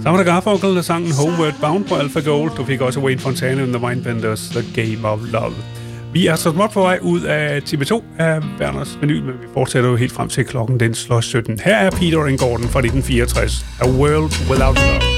Så var der Garfunkel, der sang Homeward Bound på Alpha Gold. Du fik også Wayne Fontana and the Mindbenders, The Game of Love. Vi er så småt på vej ud af time 2 af Werners Menu, men vi fortsætter jo helt frem til klokken den slår 17. Her er Peter and Gordon fra 1964, A World Without Love.